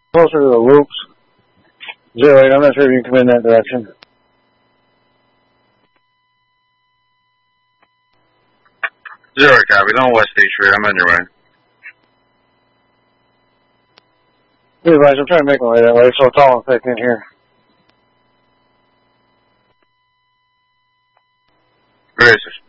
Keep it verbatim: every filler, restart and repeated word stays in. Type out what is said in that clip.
Closer to the loops. Zero eight, I'm not sure if you can come in that direction. Zero eight, copy. Going West State Street. I'm on your way. Anyways, I'm trying to make my way that way, so it's all thick in here. Racist.